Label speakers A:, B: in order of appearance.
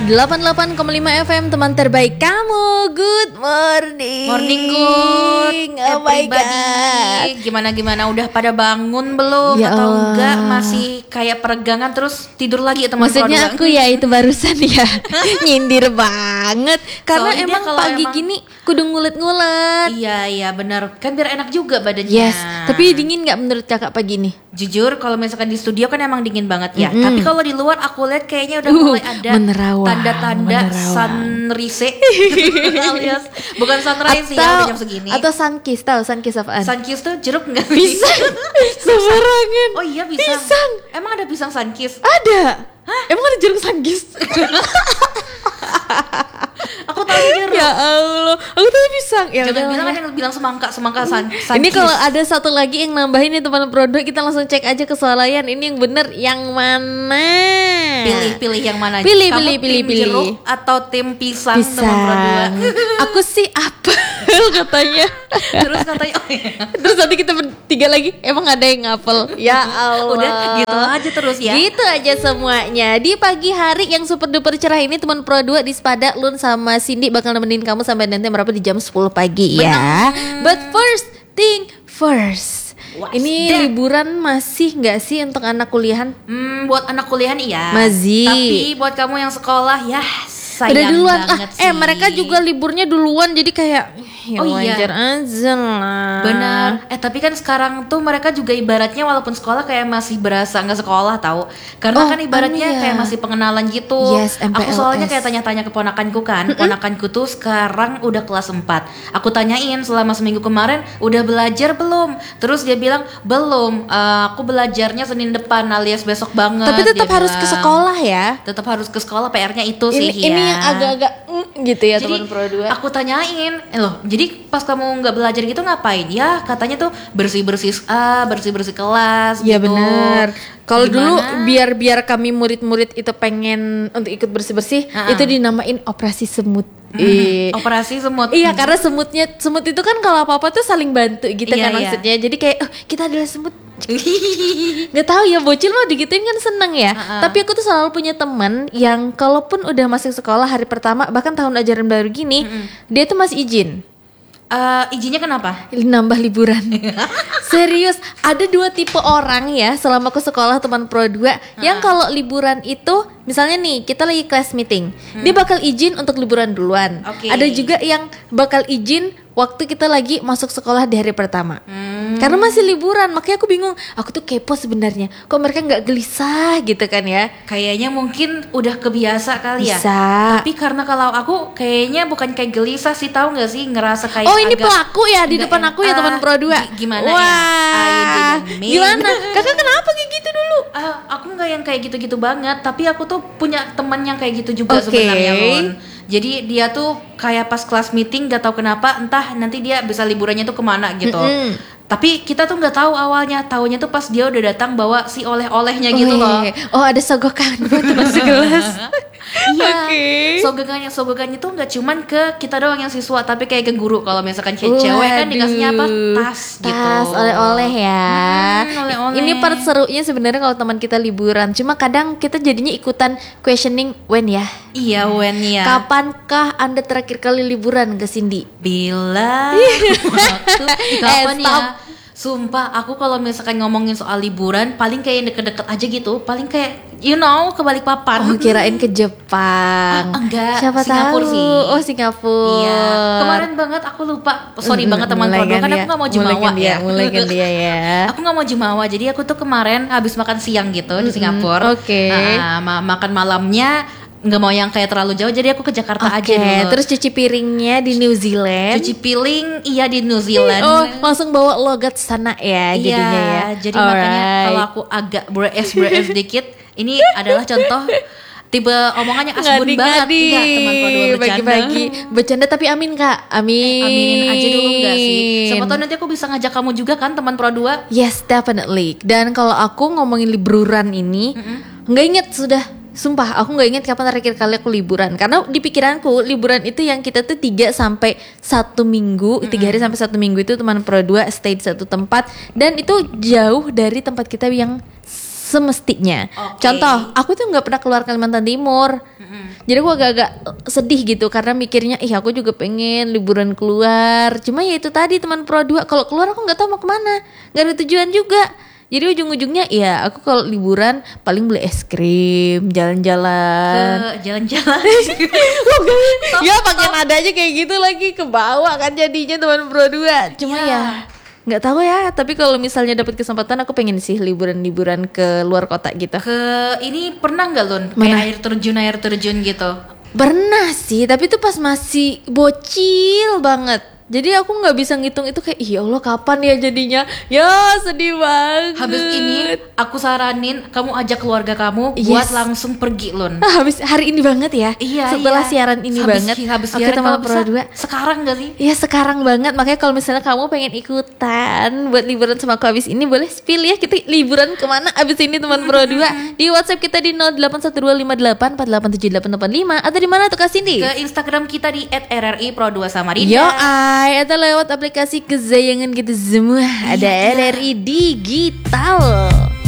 A: 88,5 FM teman terbaik kamu. Good morning.
B: Morning good.
A: Oh my god.
B: Gimana udah pada bangun belum
A: Ya
B: atau
A: Allah.
B: enggak masih kayak peregangan terus tidur lagi ya teman
A: Maksudnya
B: produk?
A: aku ya itu barusan ya nyindir banget. Karena
B: Soalnya
A: emang
B: kalau
A: pagi gini kudu ngulet-ngulet.
B: Iya benar. Kan biar enak juga badannya.
A: Yes. Tapi dingin nggak menurut kakak pagi ini?
B: Jujur kalau misalkan di studio kan emang dingin banget ya. Tapi kalau di luar aku lihat kayaknya udah mulai ada
A: menerawang.
B: tanda-tanda sunrise alias bukan sunrise ya udah jam segini.
A: Atau sunkiss, tahu sunkiss apaan?
B: Sunkiss tuh jeruk nggak?
A: Pisang. Sembarangan.
B: Oh iya pisang.
A: Pisang.
B: Emang ada pisang sunkiss?
A: Ada. Hah? Emang ada jeruk sunkiss?
B: Aku tahu jeruk.
A: Ya Allah, aku tahu pisang. Ya
B: Jangan
A: udah
B: bilang
A: lah
B: ada yang bilang semangka sunkiss.
A: Ini kalau ada satu lagi yang nambahin nih teman produk, kita langsung cek aja kesoalayan. Ini yang bener yang mana?
B: Pilih yang mana?
A: Pilih,
B: Kamu
A: pilih,
B: tim
A: pilih.
B: jeruk atau tim pisang, teman
A: Pisang.
B: produk?
A: Aku sih apel katanya.
B: Terus katanya oh iya.
A: Terus nanti kita bertiga lagi, emang ada yang apel? Ya Allah.
B: Udah gitu aja terus ya.
A: Gitu aja semuanya. Di pagi hari yang super duper cerah ini teman Pro 2 di Spada, Lun sama Cindy bakal nemenin kamu sampai nanti berapa di jam 10 pagi ya. But first thing first.
B: What's
A: Ini
B: that?
A: liburan masih nggak sih untuk anak kuliahan?
B: Buat anak kuliahan iya.
A: Masih.
B: Tapi buat kamu yang sekolah ya sayang
A: Udah duluan
B: banget sih.
A: mereka juga liburnya duluan jadi kayak ya
B: Oh iya.
A: wajar aja lah.
B: Benar. Tapi kan sekarang tuh mereka juga ibaratnya walaupun sekolah kayak masih berasa nggak sekolah tahu. Karena kan ibaratnya
A: iya.
B: kayak masih pengenalan gitu.
A: Yes,
B: Aku
A: MPLS.
B: soalnya kayak tanya-tanya ke ponakanku kan. Ponakanku tuh sekarang udah kelas 4. Aku tanyain selama seminggu kemarin udah belajar belum? Terus dia bilang belum. Aku belajarnya Senin depan alias besok banget.
A: Tapi tetap
B: dia
A: harus ke
B: bilang.
A: sekolah ya.
B: Tetap harus ke sekolah, PR-nya itu sih ya.
A: Ini yang agak-agak gitu ya
B: Jadi
A: teman Pro 2.
B: aku tanyain, loh, jadi pas kamu nggak belajar gitu ngapain? Ya katanya tuh bersih-bersih bersih-bersih kelas
A: Ya
B: gitu.
A: benar. Kalau dulu
B: Gimana?
A: biar kami murid-murid itu pengen untuk ikut bersih-bersih, itu dinamain operasi semut.
B: Operasi semut.
A: Iya, karena semut itu kan kalau apa-apa tuh saling bantu gitu
B: Iya,
A: kan
B: iya.
A: maksudnya. Jadi kayak kita adalah semut. Nggak tahu ya, bocil mah digituin kan seneng ya. Tapi aku tuh selalu punya teman yang kalaupun udah masuk sekolah hari pertama bahkan tahun ajaran baru gini, dia tuh masih izin.
B: Izinnya kenapa?
A: Nambah liburan. Serius, ada 2 tipe orang ya selama aku sekolah teman Pro 2 yang kalau liburan itu misalnya nih kita lagi class meeting, dia bakal izin untuk liburan duluan.
B: Oke.
A: Ada juga yang bakal izin waktu kita lagi masuk sekolah di hari pertama. Karena masih liburan, makanya aku bingung. Aku tuh kepo sebenarnya. Kok mereka nggak gelisah gitu kan ya?
B: Kayaknya mungkin udah kebiasa kali ya.
A: Bisa.
B: Tapi karena kalau aku kayaknya bukan kayak gelisah sih, tahu nggak sih, ngerasa kayak
A: Oh ini
B: agak
A: pelaku ya di
B: nggak
A: depan aku ya teman Pro 2.
B: Gimana
A: Wah,
B: ya? I didn't mean.
A: gimana? Kakak kenapa kayak gitu dulu?
B: Aku nggak yang kayak gitu-gitu banget, tapi aku tuh punya teman yang kayak gitu juga
A: Oke.
B: sebenarnya Lon. Jadi dia tuh kayak pas kelas meeting gak tahu kenapa, entah nanti dia bisa liburannya tuh kemana gitu. Tapi kita tuh nggak tahu awalnya, taunya tuh pas dia udah datang bawa si oleh-olehnya gitu loh.
A: Oh ada sogokan buat teman sekelas.
B: Iya.
A: Oke.
B: Sogokannya tuh nggak cuman ke kita doang yang siswa, tapi kayak ke guru. Kalau misalkan cewek kan dikasihnya apa? Tas gitu.
A: Tas oleh-oleh ya.
B: Oleh-oleh.
A: Ini part serunya sebenarnya kalau teman kita liburan. Cuma kadang kita jadinya ikutan questioning when ya.
B: Iya, when ya.
A: Kapankah Anda terakhir kali liburan ke Cindy?
B: Bila waktu kapan ya?
A: stop.
B: Sumpah, aku kalau misalkan ngomongin soal liburan paling kayak yang deket-deket aja gitu, paling kayak ke Balikpapan.
A: Oh kirain ke Jepang.
B: Enggak,
A: Siapa
B: Singapura
A: tahu.
B: sih.
A: Oh Singapura.
B: Iya, kemarin banget aku lupa. Sorry banget teman
A: Mulai
B: produk,
A: kan
B: kan
A: dia,
B: aku nggak mau
A: mulai
B: jumawa
A: kan dia,
B: ya.
A: mulai kan dia ya.
B: Aku nggak mau jumawa, jadi aku tuh kemarin habis makan siang gitu di Singapura.
A: Oke.
B: Makan malamnya nggak mau yang kayak terlalu jauh, jadi aku ke Jakarta aja dulu.
A: Terus cuci piringnya di New Zealand.
B: Cuci piring iya di New Zealand.
A: Oh, langsung bawa logat sana ya jadinya ya.
B: Jadi makanya kalau aku agak beres dikit, ini adalah contoh tipe omongannya asbun banget. Enggak, teman produk bercanda.
A: Bagi-bagi bercanda tapi amin Kak. Amin.
B: Aminin aja dulu enggak sih? Siapa tahu nanti aku bisa ngajak kamu juga kan teman Pro 2.
A: Yes, definitely. Dan kalau aku ngomongin liburan ini, nggak inget sudah. Sumpah aku nggak inget kapan terakhir kali aku liburan. Karena di pikiranku liburan itu yang kita tuh 3 sampai 1 minggu, 3 hari sampai 1 minggu itu teman Pro 2 stay di satu tempat. Dan itu jauh dari tempat kita yang semestinya.
B: Oke.
A: Contoh, aku tuh nggak pernah keluar Kalimantan Timur. Jadi aku agak-agak sedih gitu karena mikirnya, aku juga pengen liburan keluar. Cuma ya itu tadi teman Pro 2, kalau keluar aku nggak tahu mau kemana, nggak ada tujuan juga. Jadi ujung-ujungnya ya aku kalau liburan paling beli es krim, jalan-jalan.
B: Ke jalan-jalan.
A: Ya pakai nadanya kayak gitu lagi, ke bawah kan jadinya teman Pro 2. Cuma ya nggak tahu ya, tapi kalau misalnya dapat kesempatan aku pengen sih liburan-liburan ke luar kota gitu.
B: Ke ini pernah nggak Lun?
A: Mana?
B: Kayak air terjun gitu.
A: Pernah sih, tapi itu pas masih bocil banget. Jadi aku nggak bisa ngitung itu kayak, ya Allah kapan ya jadinya? Ya sedih banget.
B: Habis ini aku saranin kamu ajak keluarga kamu buat langsung pergi Lun.
A: Habis hari ini banget ya.
B: Iya.
A: Setelah siaran ini banget.
B: Habis
A: Oke,
B: siaran
A: teman
B: kalau
A: Pro
B: bisa
A: 2.
B: sekarang gak sih?
A: Iya sekarang banget. Makanya kalau misalnya kamu pengen ikutan buat liburan sama aku abis ini, boleh pilih ya kita liburan kemana abis ini teman Pro 2. Di WhatsApp kita di 081258487885 atau di mana tuh Kak Cindy?
B: Ke Instagram kita di @RRI_Pro2 Samarinda.
A: Yo atau lewat aplikasi kesayangan kita semua. Ada RRI Digital.